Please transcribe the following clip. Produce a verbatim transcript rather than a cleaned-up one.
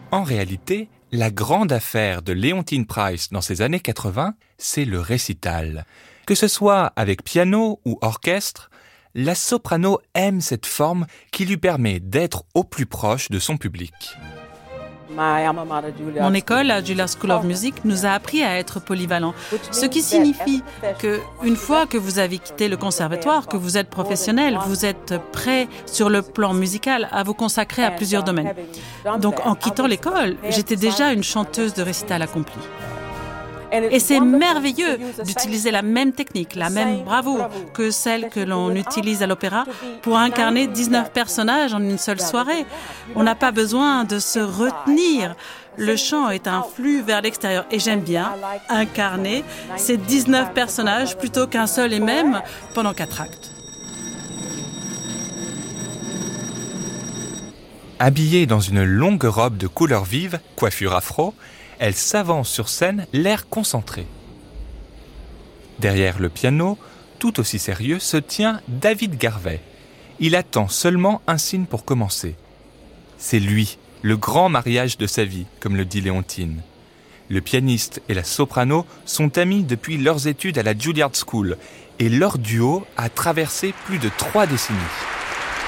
En réalité, la grande affaire de Leontyne Price dans ces années quatre-vingts, c'est le récital. Que ce soit avec piano ou orchestre, la soprano aime cette forme qui lui permet d'être au plus proche de son public. Mon école, la Juilliard School of Music, nous a appris à être polyvalents, ce qui signifie que une fois que vous avez quitté le conservatoire, que vous êtes professionnel, vous êtes prêt sur le plan musical à vous consacrer à plusieurs domaines. Donc en quittant l'école, j'étais déjà une chanteuse de récital accomplie. Et c'est merveilleux d'utiliser la même technique, la même bravoure que celle que l'on utilise à l'opéra pour incarner dix-neuf personnages en une seule soirée. On n'a pas besoin de se retenir. Le chant est un flux vers l'extérieur et j'aime bien incarner ces dix-neuf personnages plutôt qu'un seul et même pendant quatre actes. Habillée dans une longue robe de couleur vive, coiffure afro, elle s'avance sur scène, l'air concentré. Derrière le piano, tout aussi sérieux, se tient David Garvey. Il attend seulement un signe pour commencer. C'est lui, le grand mariage de sa vie, comme le dit Leontyne. Le pianiste et la soprano sont amis depuis leurs études à la Juilliard School et leur duo a traversé plus de trois décennies.